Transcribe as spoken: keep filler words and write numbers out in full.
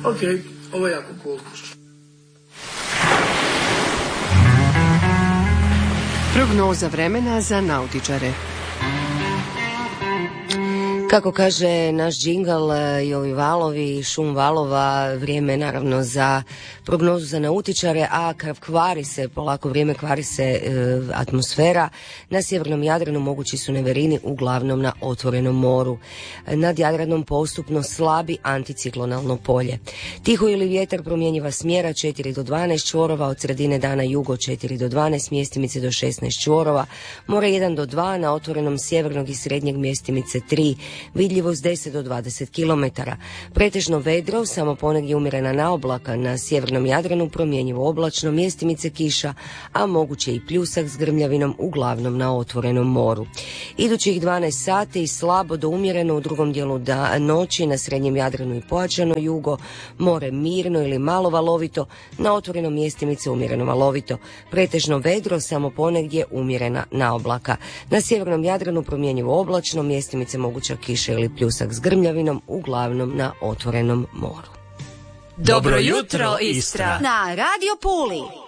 Ok, ovo je jako cool. Prognoza vremena za nautičare. Kako kaže naš džingal i ovi valovi, šum valova, vrijeme naravno za prognozu za nautičare, a kvari se, polako vrijeme kvari se e, atmosfera. Na sjevernom Jadranu mogući su neverini, uglavnom na otvorenom moru. Nad Jadranom postupno slabi anticiklonalno polje. Tiho ili vjetar promjenjiva smjera četiri do dvanaest čvorova, od sredine dana jugo četiri do dvanaest, mjestimice do šesnaest čvorova, more jedan do dva, na otvorenom sjevernog i srednjeg mjestimice tri, vidljivost deset do dvadeset kilometara. Pretežno vedro, samo ponegdje umjerena naoblaka, na sjevernom Jadranu promjenjivo oblačno, mjestimice kiša, a moguće i pljusak s grmljavinom, uglavnom na otvorenom moru. Idućih dvanaest sati slabo do umjereno u drugom dijelu da noći, na srednjem Jadranu i pojačano jugo, more mirno ili malo valovito, na otvorenom mjestimice umjereno valovito. Pretežno vedro, samo ponegdje umjerena naoblaka. Na sjevernom Jadranu promjenjivo oblačno, mjestimice moguća kiša ili pljusak s grmljavinom, uglavnom na otvorenom moru. Dobro jutro, Istra! Na Radio Puli.